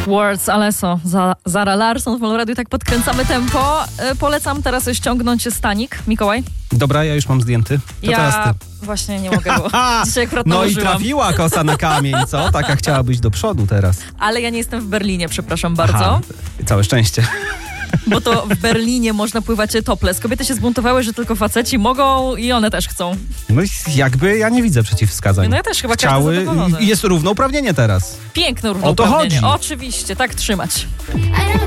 Words, Alesso, Zara Larsson w Halo Radio. Tak podkręcamy tempo. Polecam teraz ściągnąć stanik. Mikołaj? Dobra, ja już mam zdjęty. To teraz ty. Właśnie nie mogę, bo dzisiaj akurat No nałożyłam. i trafiła kosa na kamień, co? Taka chciała być do przodu teraz. Ale ja nie jestem w Berlinie, przepraszam bardzo. Aha, całe szczęście. Bo to w Berlinie można pływać topless. Kobiety się zbuntowały, że tylko faceci mogą i one też chcą. No jakby ja nie widzę przeciwwskazań. No ja też chyba Chciały każdy zadowolony. Jest równouprawnienie teraz. Piękne O to równouprawnienie. chodzi. Oczywiście, tak trzymać.